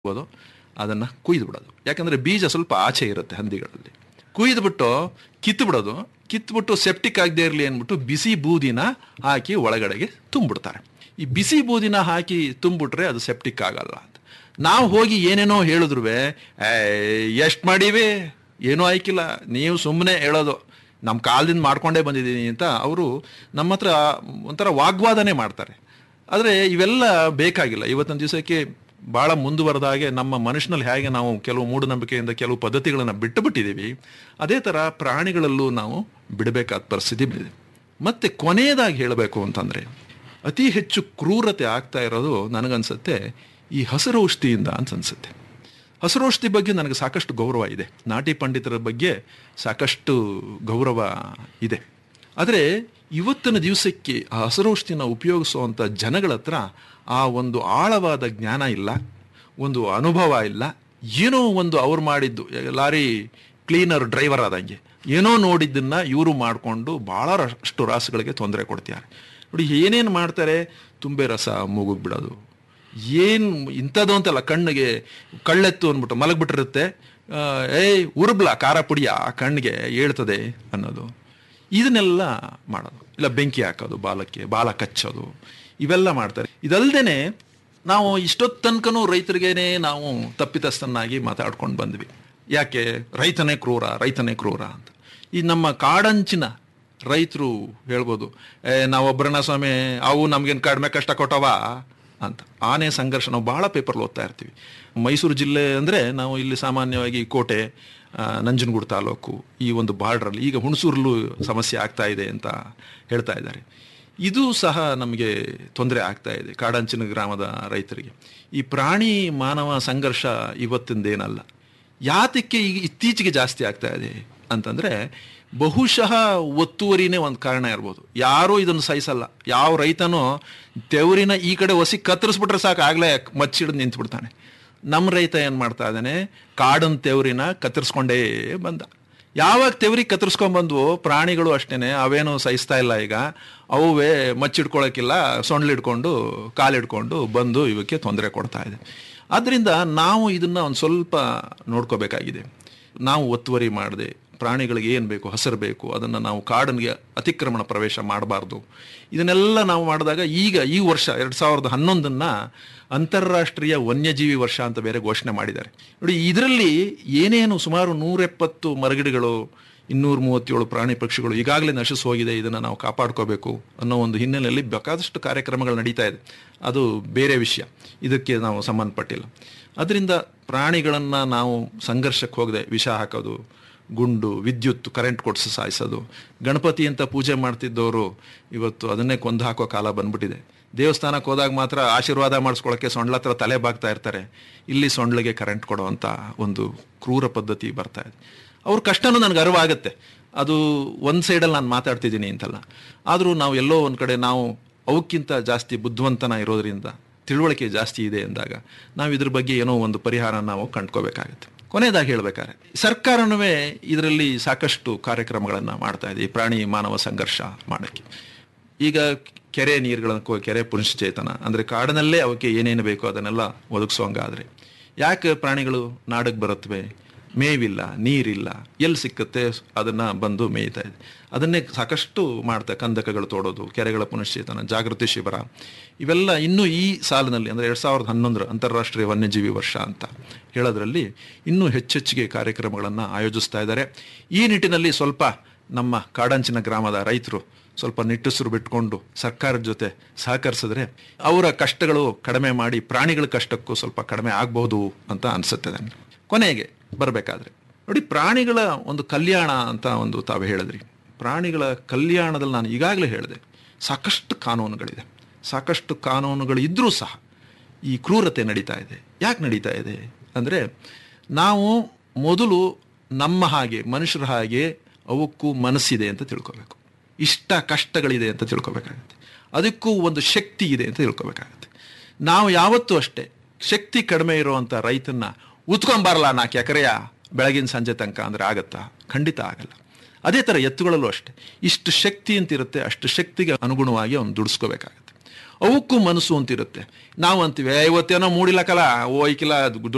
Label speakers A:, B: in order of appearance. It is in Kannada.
A: ಬೋದು ಅದನ್ನು ಕುಯ್ದು ಬಿಡೋದು. ಯಾಕಂದರೆ ಬೀಜ ಸ್ವಲ್ಪ ಆಚೆ ಇರುತ್ತೆ ಹಂದಿಗಳಲ್ಲಿ. ಕುಯ್ದುಬಿಟ್ಟು ಕಿತ್ತುಬಿಡೋದು. ಕಿತ್ಬಿಟ್ಟು ಸೆಪ್ಟಿಕ್ ಆಗದೆ ಇರಲಿ ಅಂದ್ಬಿಟ್ಟು ಬಿಸಿ ಬೂದಿನ ಹಾಕಿ ಒಳಗಡೆಗೆ ತುಂಬಿಡ್ತಾರೆ. ಈ ಬಿಸಿ ಬೂದಿನ ಹಾಕಿ ತುಂಬಿಟ್ರೆ ಅದು ಸೆಪ್ಟಿಕ್ ಆಗಲ್ಲ ಅಂತ. ನಾವು ಹೋಗಿ ಏನೇನೋ ಹೇಳಿದ್ರು ಎಷ್ಟು ಮಾಡೀವಿ ಏನೂ ಆಯ್ಕಿಲ್ಲ, ನೀವು ಸುಮ್ಮನೆ ಹೇಳೋದು, ನಮ್ಮ ಕಾಲದಿಂದ ಮಾಡ್ಕೊಂಡೇ ಬಂದಿದ್ದೀನಿ ಅಂತ ಅವರು ನಮ್ಮ ಹತ್ರ ಒಂಥರ ವಾಗ್ವಾದನೆ ಮಾಡ್ತಾರೆ. ಆದರೆ ಇವೆಲ್ಲ ಬೇಕಾಗಿಲ್ಲ. ಇವತ್ತಿನ ದಿವಸಕ್ಕೆ ಭಾಳ ಮುಂದುವರೆದಾಗೆ ನಮ್ಮ ಮನುಷ್ಯನಲ್ಲಿ ಹೇಗೆ ನಾವು ಕೆಲವು ಮೂಢನಂಬಿಕೆಯಿಂದ ಕೆಲವು ಪದ್ಧತಿಗಳನ್ನು ಬಿಟ್ಟುಬಿಟ್ಟಿದ್ದೀವಿ, ಅದೇ ಥರ ಪ್ರಾಣಿಗಳಲ್ಲೂ ನಾವು ಬಿಡಬೇಕಾದ ಪರಿಸ್ಥಿತಿ ಬಂದಿದೆ. ಮತ್ತು ಕೊನೆಯದಾಗಿ ಹೇಳಬೇಕು ಅಂತಂದರೆ ಅತಿ ಹೆಚ್ಚು ಕ್ರೂರತೆ ಆಗ್ತಾ ಇರೋದು ನನಗನ್ಸುತ್ತೆ ಈ ಹಸಿರೌಷಧಿಯಿಂದ ಅಂತ ಅನಿಸುತ್ತೆ. ಹಸಿರೌಷಧಿ ಬಗ್ಗೆ ನನಗೆ ಸಾಕಷ್ಟು ಗೌರವ ಇದೆ, ನಾಟಿ ಪಂಡಿತರ ಬಗ್ಗೆ ಸಾಕಷ್ಟು ಗೌರವ ಇದೆ. ಆದರೆ ಇವತ್ತಿನ ದಿವಸಕ್ಕೆ ಆ ಹಸಿರೌಷಧಿನ ಉಪಯೋಗಿಸುವಂಥ ಜನಗಳ ಹತ್ರ ಆ ಒಂದು ಆಳವಾದ ಜ್ಞಾನ ಇಲ್ಲ, ಒಂದು ಅನುಭವ ಇಲ್ಲ. ಏನೋ ಒಂದು ಅವ್ರು ಮಾಡಿದ್ದು, ಲಾರಿ ಕ್ಲೀನರ್ ಡ್ರೈವರ್ ಆದಂಗೆ ಏನೋ ನೋಡಿದ್ದನ್ನು ಇವರು ಮಾಡಿಕೊಂಡು ಭಾಳಷ್ಟು ರಾಸುಗಳಿಗೆ ತೊಂದರೆ ಕೊಡ್ತಾರೆ. ನೋಡಿ ಏನೇನು ಮಾಡ್ತಾರೆ, ತುಂಬೆ ರಸ ಮೂಗುಗೆ ಬಿಡೋದು, ಏನು ಇಂಥದ್ದು ಅಂತಲ್ಲ, ಕಣ್ಣಿಗೆ ಕಳ್ಳೆತ್ತು ಅಂದ್ಬಿಟ್ಟು ಮಲಗಿಬಿಟ್ಟಿರುತ್ತೆ, ಉರುಬ್ಲ ಖಾರ ಪುಡಿಯ ಕಣ್ಣಿಗೆ ಹೇಳ್ತದೆ ಅನ್ನೋದು, ಇದನ್ನೆಲ್ಲ ಮಾಡೋದು. ಇಲ್ಲ ಬೆಂಕಿ ಹಾಕೋದು, ಬಾಲ ಕಚ್ಚೋದು, ಇವೆಲ್ಲ ಮಾಡ್ತಾರೆ. ಇದಲ್ದೇ ನಾವು ಇಷ್ಟೊತ್ತು ತನಕನೂ ರೈತರಿಗೇನೆ ನಾವು ತಪ್ಪಿತಸ್ಥನ್ನಾಗಿ ಮಾತಾಡ್ಕೊಂಡು ಬಂದ್ವಿ. ಯಾಕೆ ರೈತನೇ ಕ್ರೂರ ಅಂತ. ಈ ನಮ್ಮ ಕಾಡಂಚಿನ ರೈತರು ಹೇಳ್ಬೋದು, ನಾವೊಬ್ಬರನ್ನ ಸ್ವಾಮಿ ಅವು ನಮ್ಗೇನು ಕಡಿಮೆ ಕಷ್ಟ ಕೊಟ್ಟವ ಅಂತ. ಆನೆ ಸಂಘರ್ಷ ನಾವು ಭಾಳ ಪೇಪರ್ಲ್ಲಿ ಓದ್ತಾ ಇರ್ತೀವಿ. ಮೈಸೂರು ಜಿಲ್ಲೆ ಅಂದರೆ ನಾವು ಇಲ್ಲಿ ಸಾಮಾನ್ಯವಾಗಿ ಕೋಟೆ, ನಂಜನಗೂಡು ತಾಲೂಕು, ಈ ಒಂದು ಬಾರ್ಡ್ರಲ್ಲಿ ಈಗ ಹುಣಸೂರಲ್ಲೂ ಸಮಸ್ಯೆ ಆಗ್ತಾ ಇದೆ ಅಂತ ಹೇಳ್ತಾ ಇದ್ದಾರೆ. ಇದು ಸಹ ನಮಗೆ ತೊಂದರೆ ಆಗ್ತಾ ಇದೆ ಕಾಡಂಚಿನ ಗ್ರಾಮದ ರೈತರಿಗೆ. ಈ ಪ್ರಾಣಿ ಮಾನವ ಸಂಘರ್ಷ ಇವತ್ತಿಂದೇನಲ್ಲ. ಯಾತಕ್ಕೆ ಈಗ ಇತ್ತೀಚೆಗೆ ಜಾಸ್ತಿ ಆಗ್ತಾ ಇದೆ ಅಂತಂದರೆ ಬಹುಶಃ ಒತ್ತುವರಿನೇ ಒಂದು ಕಾರಣ ಇರ್ಬೋದು. ಯಾರೂ ಇದನ್ನು ಸಹಿಸಲ್ಲ. ಯಾವ ರೈತನೂ ತೆವರಿನ ಈ ಕಡೆ ಒಸಿ ಕತ್ತರಿಸ್ಬಿಟ್ರೆ ಸಾಕು, ಆಗಲೇ ಮಚ್ಚಿಡಿದು ನಿಂತ್ಬಿಡ್ತಾನೆ. ನಮ್ಮ ರೈತ ಏನು ಮಾಡ್ತಾ ಇದ್ದಾನೆ, ಕಾಡನ್ ತೆವರಿನ ಕತ್ತರಿಸ್ಕೊಂಡೇ ಬಂದ. ಯಾವಾಗ ತೆವರಿ ಕತ್ತರಿಸ್ಕೊಂಡ್ಬಂದ್ವು ಪ್ರಾಣಿಗಳು ಅಷ್ಟೇ, ಅವೇನು ಸಹಿಸ್ತಾ ಇಲ್ಲ. ಈಗ ಅವೇ ಮಚ್ಚಿಡ್ಕೊಳಕ್ಕಿಲ್ಲ, ಸೊಂಡ್ಲಿಡ್ಕೊಂಡು ಕಾಲಿಡ್ಕೊಂಡು ಬಂದು ಇವಕ್ಕೆ ತೊಂದರೆ ಕೊಡ್ತಾ ಇದೆ. ಆದ್ದರಿಂದ ನಾವು ಇದನ್ನು ಒಂದು ಸ್ವಲ್ಪ ನೋಡ್ಕೋಬೇಕಾಗಿದೆ. ನಾವು ಒತ್ತುವರಿ ಮಾಡದೆ ಪ್ರಾಣಿಗಳಿಗೆ ಏನು ಬೇಕು, ಹಸಿರು ಬೇಕು, ಅದನ್ನು ನಾವು ಕಾಡನಿಗೆ ಅತಿಕ್ರಮಣ ಪ್ರವೇಶ ಮಾಡಬಾರ್ದು. ಇದನ್ನೆಲ್ಲ ನಾವು ಮಾಡಿದಾಗ ಈಗ ಈ ವರ್ಷ 2011 ಅಂತಾರಾಷ್ಟ್ರೀಯ ವನ್ಯಜೀವಿ ವರ್ಷ ಅಂತ ಬೇರೆ ಘೋಷಣೆ ಮಾಡಿದ್ದಾರೆ. ನೋಡಿ ಇದರಲ್ಲಿ ಏನೇನು ಸುಮಾರು 170 ಮರಗಿಡಗಳು, 237 ಪ್ರಾಣಿ ಪಕ್ಷಿಗಳು ಈಗಾಗಲೇ ನಶಿಸಿ ಹೋಗಿದೆ. ಇದನ್ನು ನಾವು ಕಾಪಾಡ್ಕೋಬೇಕು ಅನ್ನೋ ಒಂದು ಹಿನ್ನೆಲೆಯಲ್ಲಿ ಬೇಕಾದಷ್ಟು ಕಾರ್ಯಕ್ರಮಗಳು ನಡೀತಾ ಇದೆ. ಅದು ಬೇರೆ ವಿಷಯ, ಇದಕ್ಕೆ ನಾವು ಸಂಬಂಧಪಟ್ಟಿಲ್ಲ. ಅದರಿಂದ ಪ್ರಾಣಿಗಳನ್ನು ನಾವು ಸಂಘರ್ಷಕ್ಕೆ ಹೋಗದೆ ವಿಷ ಹಾಕೋದು, ಗುಂಡು, ವಿದ್ಯುತ್, ಕರೆಂಟ್ ಕೊಡಿಸಿ ಸಾಯಿಸೋದು, ಗಣಪತಿ ಅಂತ ಪೂಜೆ ಮಾಡ್ತಿದ್ದವರು ಇವತ್ತು ಅದನ್ನೇ ಕೊಂದು ಹಾಕೋ ಕಾಲ ಬಂದ್ಬಿಟ್ಟಿದೆ. ದೇವಸ್ಥಾನಕ್ಕೆ ಹೋದಾಗ ಮಾತ್ರ ಆಶೀರ್ವಾದ ಮಾಡಿಸ್ಕೊಳ್ಳೋಕ್ಕೆ ಸೊಂಡ್ಲ ಹತ್ರ ತಲೆ ಬಾಗ್ತಾ ಇರ್ತಾರೆ. ಇಲ್ಲಿ ಸೊಂಡ್ಲಿಗೆ ಕರೆಂಟ್ ಕೊಡುವಂಥ ಒಂದು ಕ್ರೂರ ಪದ್ಧತಿ ಬರ್ತಾ ಇದೆ. ಅವ್ರ ಕಷ್ಟನೂ ನನಗೆ ಅರಿವಾಗುತ್ತೆ. ಅದು ಒಂದು ಸೈಡಲ್ಲಿ ನಾನು ಮಾತಾಡ್ತಿದ್ದೀನಿ ಅಂತಲ್ಲ, ಆದರೂ ನಾವು ಎಲ್ಲೋ ಒಂದು ಕಡೆ ನಾವು ಅವಕ್ಕಿಂತ ಜಾಸ್ತಿ ಬುದ್ಧಿವಂತನ ಇರೋದ್ರಿಂದ ತಿಳುವಳಿಕೆ ಜಾಸ್ತಿ ಇದೆ ಅಂದಾಗ ನಾವು ಇದ್ರ ಬಗ್ಗೆ ಏನೋ ಒಂದು ಪರಿಹಾರ ನಾವು ಕಂಡ್ಕೋಬೇಕಾಗುತ್ತೆ. ಕೊನೆಯದಾಗಿ ಹೇಳ್ಬೇಕಾದ್ರೆ ಸರ್ಕಾರನೂ ಇದರಲ್ಲಿ ಸಾಕಷ್ಟು ಕಾರ್ಯಕ್ರಮಗಳನ್ನು ಮಾಡ್ತಾ ಇದೆ ಈ ಪ್ರಾಣಿ ಮಾನವ ಸಂಘರ್ಷ ಮಾಡೋಕ್ಕೆ. ಈಗ ಕೆರೆ ನೀರುಗಳನ್ನು, ಕೆರೆ ಪುನಶ್ಚೇತನ ಅಂದರೆ ಕಾಡಿನಲ್ಲೇ ಅವಕ್ಕೆ ಏನೇನು ಬೇಕೋ ಅದನ್ನೆಲ್ಲ ಒದಗಿಸೋಂಗಾದರೆ, ಯಾಕೆ ಪ್ರಾಣಿಗಳು ನಾಡಿಗೆ ಬರುತ್ತವೆ, ಮೇವಿಲ್ಲ, ನೀರಿಲ್ಲ, ಎಲ್ಲಿ ಸಿಕ್ಕುತ್ತೆ ಅದನ್ನು ಬಂದು ಮೇಯ್ತಾ ಇದೆ. ಅದನ್ನೇ ಸಾಕಷ್ಟು ಮಾಡ್ತಾ ಕಂದಕಗಳು ತೋಡೋದು, ಕೆರೆಗಳ ಪುನಶ್ಚೇತನ, ಜಾಗೃತಿ ಶಿಬಿರ, ಇವೆಲ್ಲ ಇನ್ನೂ ಈ ಸಾಲಿನಲ್ಲಿ ಅಂದರೆ 2011 ಅಂತಾರಾಷ್ಟ್ರೀಯ ವನ್ಯಜೀವಿ ವರ್ಷ ಅಂತ ಹೇಳೋದ್ರಲ್ಲಿ ಇನ್ನೂ ಹೆಚ್ಚೆಚ್ಚಿಗೆ ಕಾರ್ಯಕ್ರಮಗಳನ್ನು ಆಯೋಜಿಸ್ತಾ ಇದ್ದಾರೆ. ಈ ನಿಟ್ಟಿನಲ್ಲಿ ಸ್ವಲ್ಪ ನಮ್ಮ ಕಾಡಂಚಿನ ಗ್ರಾಮದ ರೈತರು ಸ್ವಲ್ಪ ನಿಟ್ಟುಸಿರು ಬಿಟ್ಕೊಂಡು ಸರ್ಕಾರದ ಜೊತೆ ಸಹಕರಿಸಿದ್ರೆ ಅವರ ಕಷ್ಟಗಳು ಕಡಿಮೆ ಮಾಡಿ ಪ್ರಾಣಿಗಳ ಕಷ್ಟಕ್ಕೂ ಸ್ವಲ್ಪ ಕಡಿಮೆ ಆಗ್ಬೋದು ಅಂತ ಅನಿಸುತ್ತೆ ನನಗೆ. ಕೊನೆಗೆ ಬರಬೇಕಾದ್ರೆ ನೋಡಿ, ಪ್ರಾಣಿಗಳ ಒಂದು ಕಲ್ಯಾಣ ಅಂತ ಒಂದು ತಾವು ಹೇಳಿದ್ರಿ. ಪ್ರಾಣಿಗಳ ಕಲ್ಯಾಣದಲ್ಲಿ ನಾನು ಈಗಾಗಲೇ ಹೇಳಿದೆ, ಸಾಕಷ್ಟು ಕಾನೂನುಗಳಿದೆ. ಸಾಕಷ್ಟು ಕಾನೂನುಗಳು ಇದ್ದರೂ ಸಹ ಈ ಕ್ರೂರತೆ ನಡೀತಾ ಇದೆ. ಯಾಕೆ ನಡೀತಾ ಇದೆ ಅಂದರೆ ನಾವು ಮೊದಲು ನಮ್ಮ ಹಾಗೆ ಮನುಷ್ಯರ ಹಾಗೆ ಅವಕ್ಕೂ ಮನಸ್ಸಿದೆ ಅಂತ ತಿಳ್ಕೊಬೇಕು, ಇಷ್ಟ ಕಷ್ಟಗಳಿದೆ ಅಂತ ತಿಳ್ಕೊಬೇಕಾಗತ್ತೆ, ಅದಕ್ಕೂ ಒಂದು ಶಕ್ತಿ ಇದೆ ಅಂತ ತಿಳ್ಕೊಬೇಕಾಗತ್ತೆ. ನಾವು ಯಾವತ್ತೂ ಅಷ್ಟೇ ಶಕ್ತಿ ಕಡಿಮೆ ಇರುವಂಥ ರೈತನ್ನ ಉತ್ಕೊಂಬರಲ್ಲ 4 ಎಕರೆಯ ಬೆಳಗಿನ ಸಂಜೆ ತನಕ ಅಂದರೆ ಆಗತ್ತಾ? ಖಂಡಿತ ಆಗಲ್ಲ. ಅದೇ ಥರ ಎತ್ತುಗಳಲ್ಲೂ ಅಷ್ಟೇ ಇಷ್ಟು ಶಕ್ತಿ ಅಂತಿರುತ್ತೆ, ಅಷ್ಟು ಶಕ್ತಿಗೆ ಅನುಗುಣವಾಗಿ ಅವ್ನು ದುಡಿಸ್ಕೋಬೇಕಾಗತ್ತೆ. ಅವಕ್ಕೂ ಮನಸ್ಸು ಅಂತಿರುತ್ತೆ. ನಾವು ಅಂತೀವಿ ಇವತ್ತೇನೋ ಮೂಡಿಲಕ್ಕಲ್ಲ, ಓಯ್ಕಿಲ್ಲ